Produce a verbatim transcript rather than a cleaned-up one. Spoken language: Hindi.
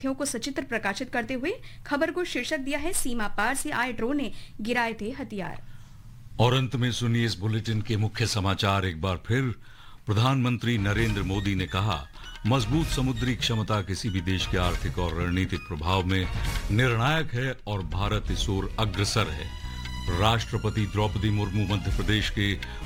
तथ्यों को सचित्र प्रकाशित करते हुए खबर को शीर्षक दिया है, सीमा पार से आए ड्रोन ने गिराए थे हथियार। और अंत में सुनिए इस बुलेटिन के मुख्य समाचार एक बार फिर। प्रधानमंत्री नरेंद्र मोदी ने कहा, मजबूत समुद्री क्षमता किसी भी देश के आर्थिक और रणनीतिक प्रभाव में निर्णायक है और भारत इस ओर अग्रसर है। राष्ट्रपति द्रौपदी मुर्मू मध्य प्रदेश के